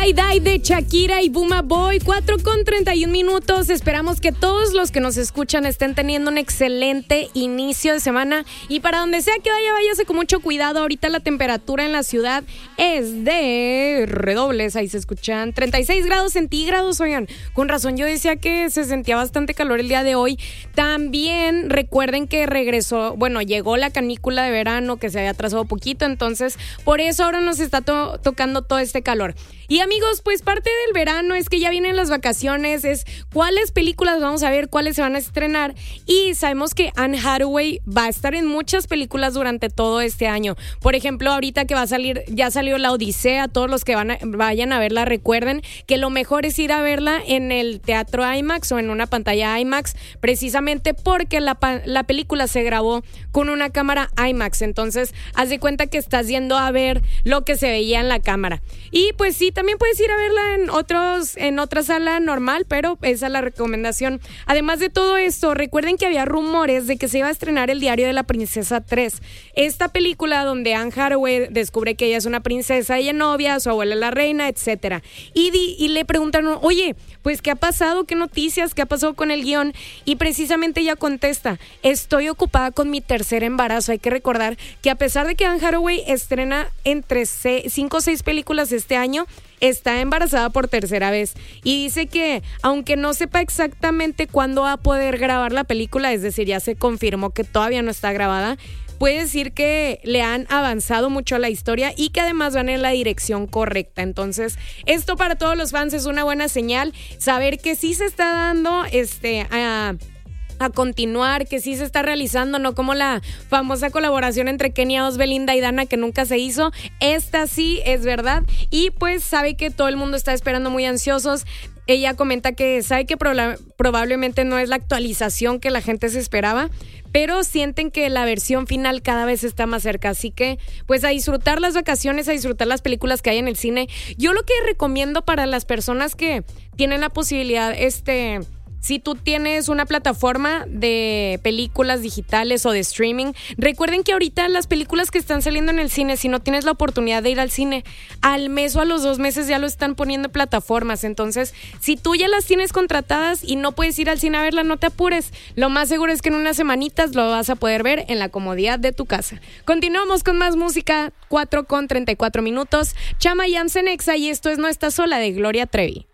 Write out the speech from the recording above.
Die de Shakira y Buma Boy, 4:31. Esperamos que todos los que nos escuchan estén teniendo un excelente inicio de semana. Y para donde sea que vaya, váyase con mucho cuidado. Ahorita la temperatura en la ciudad es de redobles. Ahí se escuchan 36 grados centígrados. Oigan, con razón yo decía que se sentía bastante calor el día de hoy. También recuerden que llegó la canícula de verano que se había atrasado poquito. Entonces, por eso ahora nos está tocando todo este calor. Y amigos, pues parte del verano es que ya vienen las vacaciones, es cuáles películas vamos a ver, cuáles se van a estrenar. Y sabemos que Anne Hathaway va a estar en muchas películas durante todo este año. Por ejemplo, ahorita que va a salir, ya salió La Odisea, todos los que vayan a verla recuerden que lo mejor es ir a verla en el teatro IMAX o en una pantalla IMAX, precisamente porque la película se grabó con una cámara IMAX. Entonces, haz de cuenta que estás yendo a ver lo que se veía en la cámara. Y pues sí, también puedes ir a verla en otra sala normal, pero esa es la recomendación. Además de todo esto, recuerden que había rumores de que se iba a estrenar El Diario de la Princesa 3. Esta película donde Anne Hathaway descubre que ella es una princesa, ella novia, su abuela es la reina, etcétera. Y le preguntaron, oye, pues ¿qué ha pasado? ¿Qué noticias? ¿Qué ha pasado con el guión? Y precisamente ella contesta, estoy ocupada con mi tercer embarazo. Hay que recordar que a pesar de que Anne Hathaway estrena entre 5 o 6 películas este año, está embarazada por tercera vez y dice que aunque no sepa exactamente cuándo va a poder grabar la película, es decir, ya se confirmó que todavía no está grabada, puede decir que le han avanzado mucho a la historia y que además van en la dirección correcta. Entonces, esto para todos los fans es una buena señal, saber que sí se está dando a continuar, que sí se está realizando, no como la famosa colaboración entre Kenia Oz, Belinda y Dana que nunca se hizo. Esta sí es verdad y pues sabe que todo el mundo está esperando muy ansiosos. Ella comenta que sabe que probablemente no es la actualización que la gente se esperaba, pero sienten que la versión final cada vez está más cerca, así que pues a disfrutar las vacaciones, a disfrutar las películas que hay en el cine. Yo lo que recomiendo para las personas que tienen la posibilidad, si tú tienes una plataforma de películas digitales o de streaming, recuerden que ahorita las películas que están saliendo en el cine, si no tienes la oportunidad de ir al cine, al mes o a los 2 meses ya lo están poniendo en plataformas. Entonces, si tú ya las tienes contratadas y no puedes ir al cine a verla, no te apures. Lo más seguro es que en unas semanitas lo vas a poder ver en la comodidad de tu casa. Continuamos con más música, 4:34. Chama y Amsenexa, y esto es No Estás Sola de Gloria Trevi.